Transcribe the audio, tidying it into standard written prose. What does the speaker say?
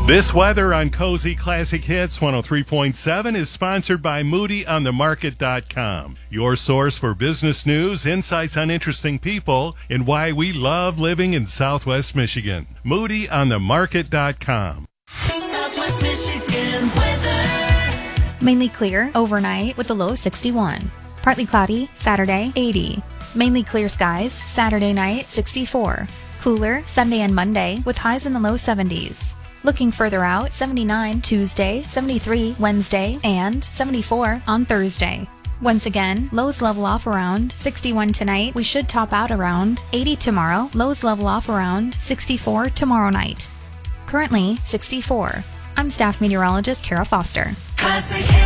This weather on Cozy Classic Hits 103.7 is sponsored by MoodyOnTheMarket.com, your source for business news, insights on interesting people, and why we love living in Southwest Michigan. MoodyOnTheMarket.com. Southwest Michigan weather. Mainly clear overnight with a low 61. Partly cloudy Saturday 80. Mainly clear skies Saturday night 64. Cooler Sunday and Monday with highs in the low 70s. Looking further out, 79 Tuesday, 73 Wednesday, and 74 on Thursday. Once again, lows level off around 61 tonight. We should top out around 80 tomorrow. Lows level off around 64 tomorrow night. Currently 64. I'm staff meteorologist Kara Foster. Classic